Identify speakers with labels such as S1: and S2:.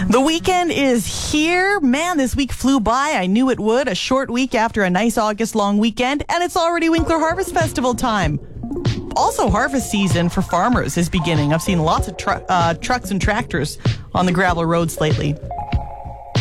S1: The weekend is here. Man, this week flew by. I knew it would. A short week after a nice August long weekend, and it's already Winkler Harvest Festival time. Also, harvest season for farmers is beginning. I've seen lots of trucks and tractors on the gravel roads lately.